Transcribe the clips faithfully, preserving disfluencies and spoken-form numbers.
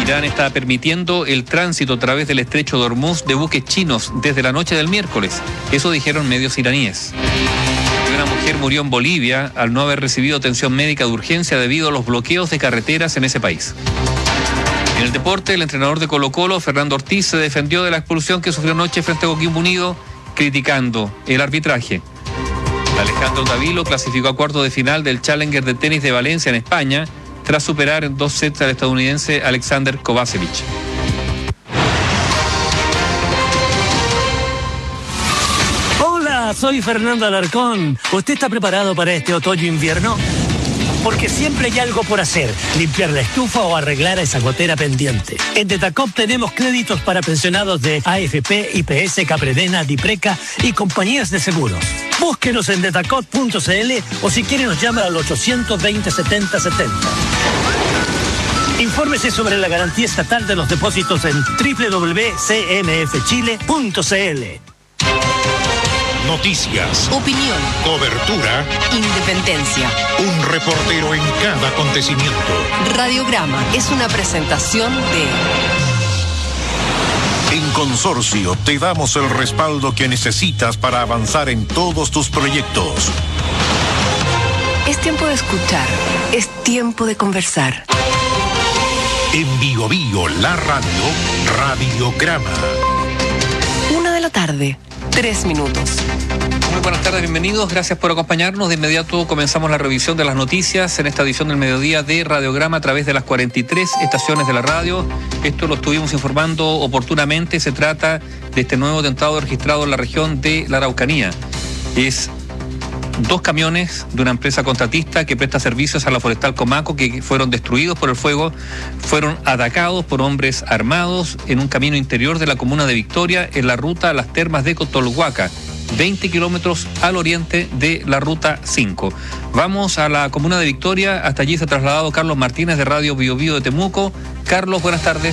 Irán está permitiendo el tránsito a través del estrecho de Hormuz de buques chinos desde la noche del miércoles. Eso dijeron medios iraníes. Una mujer murió en Bolivia al no haber recibido atención médica de urgencia debido a los bloqueos de carreteras en ese país. En el deporte, el entrenador de Colo-Colo, Fernando Ortiz, se defendió de la expulsión que sufrió anoche frente a Coquimbo Unido, criticando el arbitraje. Alejandro Davilo clasificó a cuartos de final del Challenger de tenis de Valencia en España, tras superar en dos sets al estadounidense Alexander Kovacevic. Hola, soy Fernando Alarcón. ¿Usted está preparado para este otoño-invierno? Porque siempre hay algo por hacer, limpiar la estufa o arreglar esa gotera pendiente. En Detacop tenemos créditos para pensionados de A F P, I P S, Capredena, Dipreca y compañías de seguros. Búsquenos en detacop punto c l o si quiere nos llama al ochocientos veinte, setenta setenta. Infórmese sobre la garantía estatal de los depósitos en doble u doble u doble u punto c m f chile punto c l. Noticias, opinión, cobertura, independencia. Un reportero en cada acontecimiento. Radiograma es una presentación de... En Consorcio te damos el respaldo que necesitas para avanzar en todos tus proyectos. Es tiempo de escuchar, es tiempo de conversar. En Bio Bio, la radio, Radiograma. Una de la tarde, tres minutos. Muy buenas tardes, bienvenidos, gracias por acompañarnos. De inmediato comenzamos la revisión de las noticias en esta edición del mediodía de Radiograma a través de las cuarenta y tres estaciones de la radio. Esto lo estuvimos informando oportunamente, se trata de este nuevo atentado registrado en la región de la Araucanía. Es dos camiones de una empresa contratista que presta servicios a la Forestal Comaco que fueron destruidos por el fuego, fueron atacados por hombres armados en un camino interior de la comuna de Victoria en la ruta a las termas de Cotolhuaca, veinte kilómetros al oriente de la ruta cinco. Vamos a la comuna de Victoria, hasta allí se ha trasladado Carlos Martínez de Radio Bio Bio de Temuco. Carlos, buenas tardes.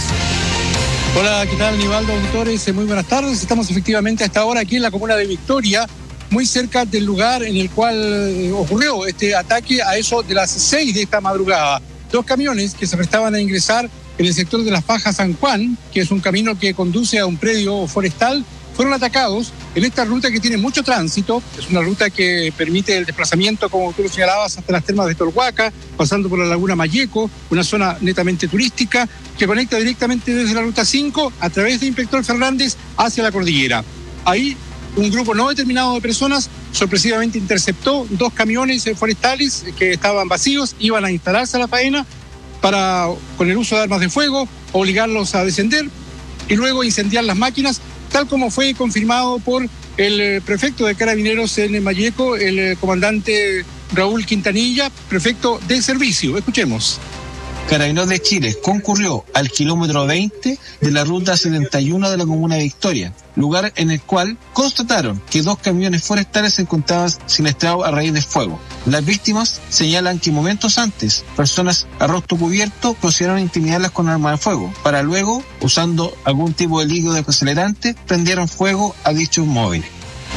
Hola, ¿qué tal, Nivaldo, auditores? Muy buenas tardes. Estamos efectivamente hasta ahora aquí en la comuna de Victoria, muy cerca del lugar en el cual eh, ocurrió este ataque a eso de las seis de esta madrugada. Dos camiones que se prestaban a ingresar en el sector de las Fajas San Juan, que es un camino que conduce a un predio forestal, fueron atacados en esta ruta que tiene mucho tránsito. Es una ruta que permite el desplazamiento, como tú lo señalabas, hasta las termas de Tolhuaca, pasando por la laguna Mayeco, una zona netamente turística que conecta directamente desde la ruta cinco a través de Inspector Fernández hacia la cordillera. Ahí un grupo no determinado de personas sorpresivamente interceptó dos camiones forestales que estaban vacíos, iban a instalarse a la faena para, con el uso de armas de fuego, obligarlos a descender y luego incendiar las máquinas, tal como fue confirmado por el prefecto de Carabineros en Mayeco, el comandante Raúl Quintanilla, prefecto de servicio. Escuchemos. Carabineros de Chile concurrió al kilómetro veinte de la ruta setenta y uno de la comuna de Victoria, lugar en el cual constataron que dos camiones forestales se encontraban siniestrados a raíz del fuego. Las víctimas señalan que momentos antes, personas a rostro cubierto procedieron a intimidarlas con armas de fuego, para luego, usando algún tipo de líquido desacelerante, prendieron fuego a dichos móviles.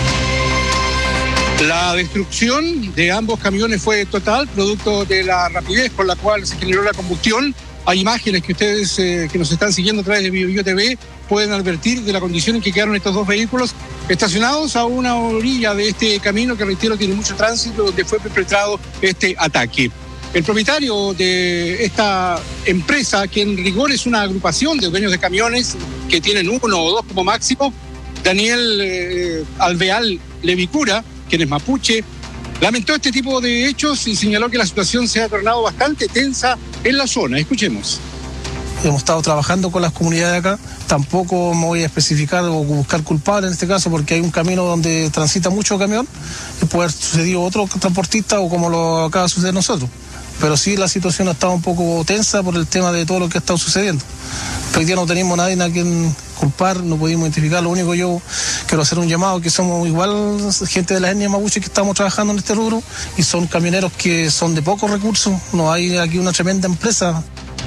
La destrucción de ambos camiones fue total, producto de la rapidez con la cual se generó la combustión. Hay imágenes que ustedes eh, que nos están siguiendo a través de Bio Bio T V pueden advertir de la condición en que quedaron estos dos vehículos estacionados a una orilla de este camino que, reitero, tiene mucho tránsito, donde fue perpetrado este ataque. El propietario de esta empresa, que en rigor es una agrupación de dueños de camiones que tienen uno o dos como máximo, Daniel eh, Alveal Levicura, quien es mapuche, lamentó este tipo de hechos y señaló que la situación se ha tornado bastante tensa en la zona. Escuchemos. Hemos estado trabajando con las comunidades de acá. Tampoco me voy a especificar o buscar culpables en este caso, porque hay un camino donde transita mucho camión y puede haber sucedido otro transportista o como lo acaba de suceder nosotros. Pero sí, la situación ha estado un poco tensa por el tema de todo lo que ha estado sucediendo. Hoy día no tenemos nadie a quien culpar, no pudimos identificar. Lo único, yo quiero hacer un llamado, que somos igual gente de la etnia mapuche que estamos trabajando en este rubro, y son camioneros que son de pocos recursos. No hay aquí una tremenda empresa.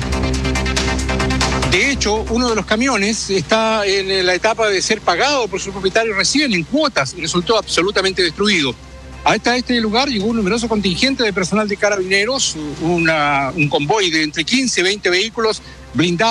De hecho, uno de los camiones está en la etapa de ser pagado por su propietario recién en cuotas y resultó absolutamente destruido. Hasta este lugar llegó un numeroso contingente de personal de Carabineros, una, un convoy de entre quince y veinte vehículos blindados